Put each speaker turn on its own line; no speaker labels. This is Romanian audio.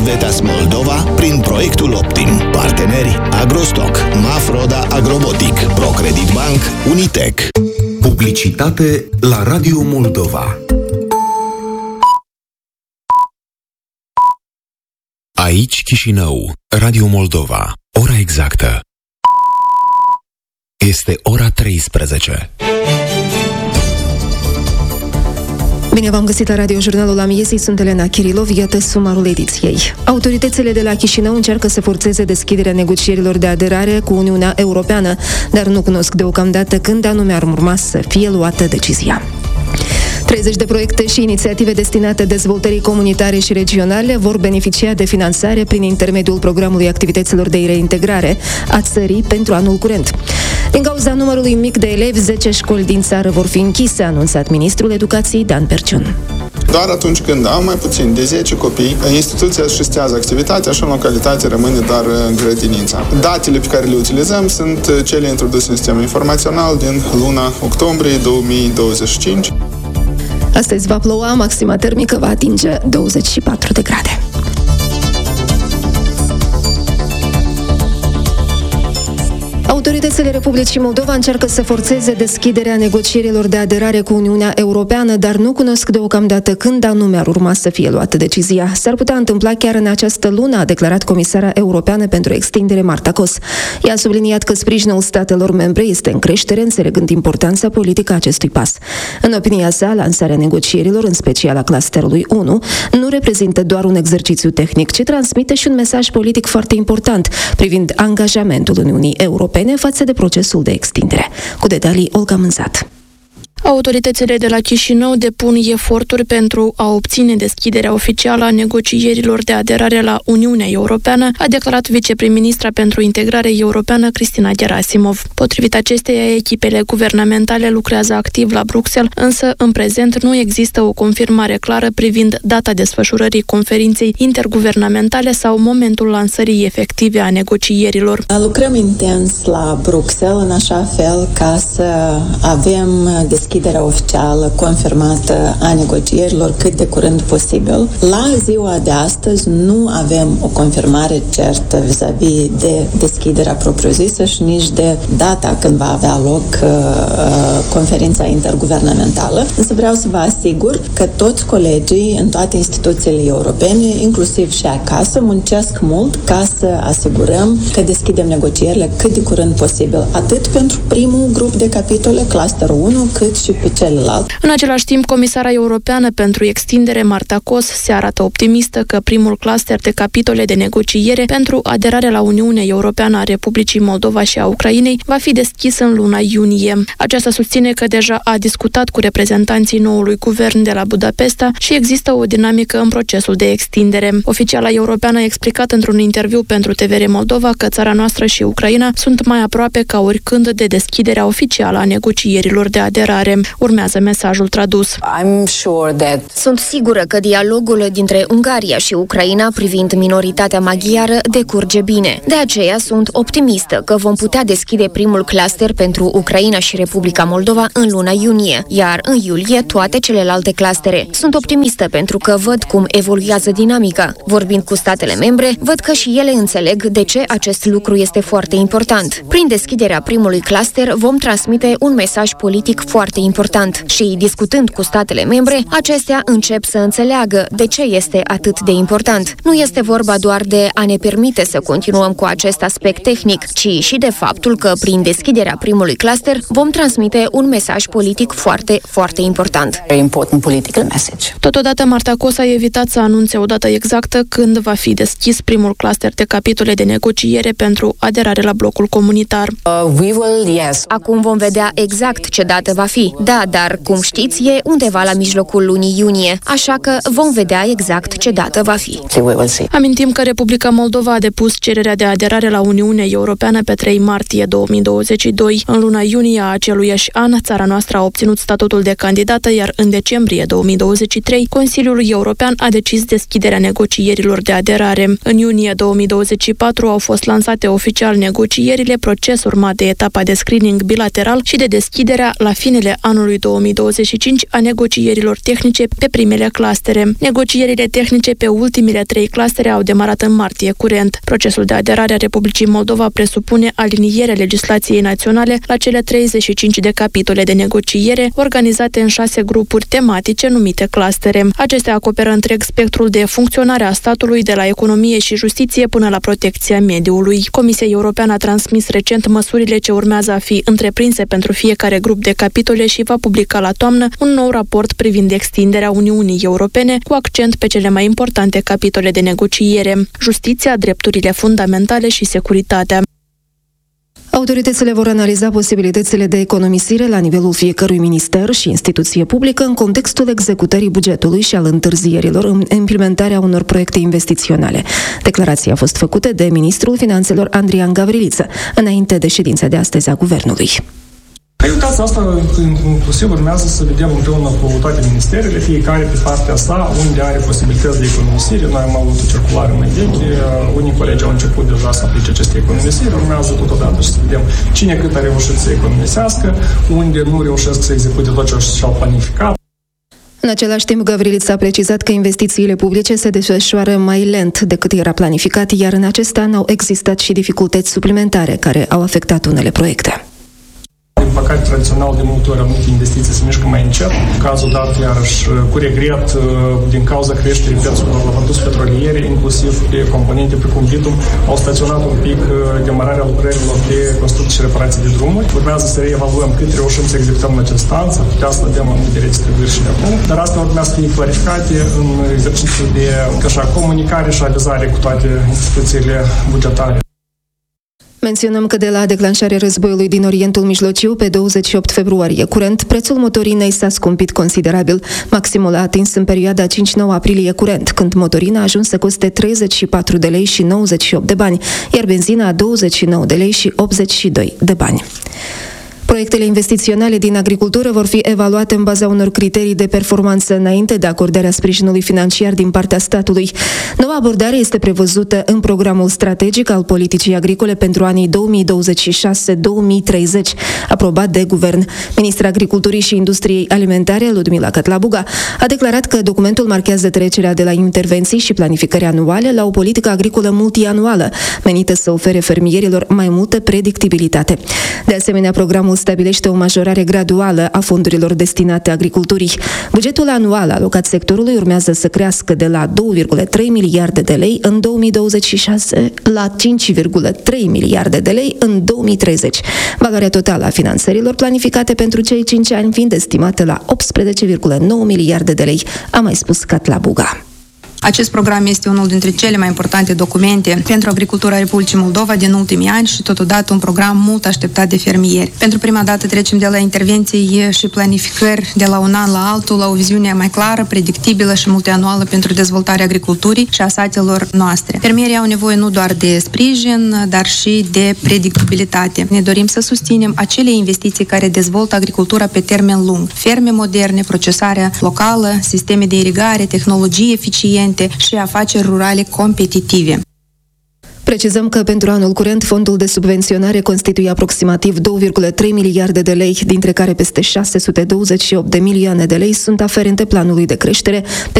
Vetas Moldova prin proiectul Optim. Parteneri Agrostock, Mafroda Agrobotic, Procredit Bank, Unitec.
Publicitate la Radio Moldova.
Aici Chișinău, Radio Moldova. Ora exactă este ora 13.
Bine v-am găsit la Radio Jurnalul Amiezii, sunt Elena Kirilov, iată sumarul ediției. Autoritățile de la Chișinău încearcă să forțeze deschiderea negocierilor de aderare cu Uniunea Europeană, dar nu cunosc deocamdată când anume ar urma să fie luată decizia. 30 de proiecte și inițiative destinate dezvoltării comunitare și regionale vor beneficia de finanțare prin intermediul programului activităților de reintegrare a țării pentru anul curent. Din cauza numărului mic de elevi, 10 școli din țară vor fi închise, a anunțat ministrul Educației Dan Perciun.
Doar atunci când am mai puțin de 10 copii, instituția își șestează activitatea și în localitate rămâne doar grădinița. Datele pe care le utilizăm sunt cele introduse în sistemul informațional din luna octombrie 2025.
Astăzi va ploua, maxima termică va atinge 24 de grade. Autoritățile Republicii Moldova încearcă să forțeze deschiderea negocierilor de aderare cu Uniunea Europeană, dar nu cunosc deocamdată când anume ar urma să fie luată decizia. S-ar putea întâmpla chiar în această lună, a declarat Comisara Europeană pentru Extindere Marta Kos. Ea a subliniat că sprijinul statelor membre este în creștere, înțelegând importanța politică a acestui pas. În opinia sa, lansarea negocierilor, în special a clusterului 1, nu reprezintă doar un exercițiu tehnic, ci transmite și un mesaj politic foarte important privind angajamentul Uniunii Europene față de procesul de extindere. Cu detalii, Olga Mânzat.
Autoritățile de la Chișinău depun eforturi pentru a obține deschiderea oficială a negocierilor de aderare la Uniunea Europeană, a declarat viceprim-ministra pentru integrare europeană Cristina Gerasimov. Potrivit acesteia, echipele guvernamentale lucrează activ la Bruxelles, însă în prezent nu există o confirmare clară privind data desfășurării conferinței interguvernamentale sau momentul lansării efective a negocierilor.
Lucrăm intens la Bruxelles în așa fel ca să avem deschiderea oficială confirmată a negocierilor cât de curând posibil. La ziua de astăzi nu avem o confirmare certă vis-a-vis de deschiderea propriu-zisă și nici de data când va avea loc conferința interguvernamentală. Însă vreau să vă asigur că toți colegii în toate instituțiile europene, inclusiv și acasă, muncesc mult ca să asigurăm că deschidem negocierile cât de curând posibil, atât pentru primul grup de capitole, clusterul 1, cât și pe celălalt.
În același timp, Comisara Europeană pentru Extindere Marta Kos se arată optimistă că primul cluster de capitole de negociere pentru aderarea la Uniunea Europeană a Republicii Moldova și a Ucrainei va fi deschis în luna iunie. Aceasta susține că deja a discutat cu reprezentanții noului guvern de la Budapesta și există o dinamică în procesul de extindere. Oficiala europeană a explicat într-un interviu pentru TVR Moldova că țara noastră și Ucraina sunt mai aproape ca oricând de deschiderea oficială a negocierilor de aderare. Urmează mesajul tradus.
Sunt sigură că dialogul dintre Ungaria și Ucraina privind minoritatea maghiară decurge bine. De aceea sunt optimistă că vom putea deschide primul cluster pentru Ucraina și Republica Moldova în luna iunie, iar în iulie toate celelalte clustere. Sunt optimistă pentru că văd cum evoluează dinamica. Vorbind cu statele membre, văd că și ele înțeleg de ce acest lucru este foarte important. Prin deschiderea primului cluster vom transmite un mesaj politic foarte important și, discutând cu statele membre, acestea încep să înțeleagă de ce este atât de important. Nu este vorba doar de a ne permite să continuăm cu acest aspect tehnic, ci și de faptul că, prin deschiderea primului cluster, vom transmite un mesaj politic foarte, foarte important.
Totodată, Marta Kos a evitat să anunțe o dată exactă când va fi deschis primul cluster de capitole de negociere pentru aderare la blocul comunitar.
Acum vom vedea exact ce dată va fi. Da, dar, cum știți, e undeva la mijlocul lunii iunie, așa că vom vedea exact ce dată va fi.
Amintim că Republica Moldova a depus cererea de aderare la Uniunea Europeană pe 3 martie 2022. În luna iunie a aceluiași an, țara noastră a obținut statutul de candidată, iar în decembrie 2023, Consiliul European a decis deschiderea negocierilor de aderare. În iunie 2024 au fost lansate oficial negocierile, proces urmat de etapa de screening bilateral și de deschiderea la finele finele anului 2025 a negocierilor tehnice pe primele clustere. Negocierile tehnice pe ultimele 3 clustere au demarat în martie curent. Procesul de aderare a Republicii Moldova presupune alinierea legislației naționale la cele 35 de capitole de negociere organizate în 6 grupuri tematice numite clustere. Acestea acoperă întreg spectrul de funcționare a statului, de la economie și justiție până la protecția mediului. Comisia Europeană a transmis recent măsurile ce urmează a fi întreprinse pentru fiecare grup de capitole și va publica la toamnă un nou raport privind extinderea Uniunii Europene, cu accent pe cele mai importante capitole de negociere: justiția, drepturile fundamentale și securitatea.
Autoritățile vor analiza posibilitățile de economisire la nivelul fiecărui minister și instituție publică în contextul executării bugetului și al întârzierilor în implementarea unor proiecte investiționale. Declarația a fost făcută de ministrul Finanțelor Andrian Gavriliță înainte de ședința de astăzi a Guvernului.
Uitați, asta inclusiv urmează să vedem împreună cu toate ministerele, fiecare pe partea sa, unde are posibilități de economisire. Noi am avut o circulare mai veche, unii colegi au început deja să aplice aceste economisiri, urmează totodată și să vedem cine cât a reușit să economisească, unde nu reușesc să execute tot ce și-au planificat.
În același timp, Gavrilița a precizat că investițiile publice se desfășoară mai lent decât era planificat, iar în acest an au existat și dificultăți suplimentare care au afectat unele proiecte.
Din păcate, tradițional, de multe ori, anumite investiții se mișcă mai încet. În cazul dat, iarăși, cu regret, din cauza creșterii prețurilor la produse petroliere, inclusiv pe componente precum bitum, au staționat un pic demararea lucrărilor de construcții și reparații de drumuri. Urmează să reevaluăm cât reușim să executăm în acest an, să putea să dăm anumite redistribuiri și de acum. Dar asta urmează să fie clarificate în exercițiul de comunicare și avizare cu toate instituțiile bugetare.
Menționăm că de la declanșarea războiului din Orientul Mijlociu, pe 28 februarie curent, prețul motorinei s-a scumpit considerabil. Maximul a atins în perioada 5-9 aprilie curent, când motorina a ajuns să coste 34 de lei și 98 de bani, iar benzina 29 de lei și 82 de bani. Proiectele investiționale din agricultură vor fi evaluate în baza unor criterii de performanță înainte de acordarea sprijinului financiar din partea statului. Noua abordare este prevăzută în programul strategic al politicii agricole pentru anii 2026-2030, aprobat de Guvern. Ministra Agriculturii și Industriei Alimentare, Ludmila Catlabuga, a declarat că documentul marchează trecerea de la intervenții și planificări anuale la o politică agricolă multianuală, menită să ofere fermierilor mai multă predictibilitate. De asemenea, programul stabilește o majorare graduală a fondurilor destinate agriculturii. Bugetul anual alocat sectorului urmează să crească de la 2,3 miliarde de lei în 2026 la 5,3 miliarde de lei în 2030. Valoarea totală a finanțărilor planificate pentru cei 5 ani fiind estimată la 18,9 miliarde de lei, a mai spus Catlabuga.
Acest program este unul dintre cele mai importante documente pentru agricultura Republicii Moldova din ultimii ani și totodată un program mult așteptat de fermieri. Pentru prima dată trecem de la intervenții și planificări de la un an la altul la o viziune mai clară, predictibilă și multianuală pentru dezvoltarea agriculturii și a satelor noastre. Fermierii au nevoie nu doar de sprijin, dar și de predictibilitate. Ne dorim să susținem acele investiții care dezvoltă agricultura pe termen lung. Ferme moderne, procesarea locală, sisteme de irigare, tehnologii eficiente și afaceri rurale competitive.
Precizăm că pentru anul curent, fondul de subvenționare constituie aproximativ 2,3 miliarde de lei, dintre care peste 628 de milioane de lei sunt aferente planului de creștere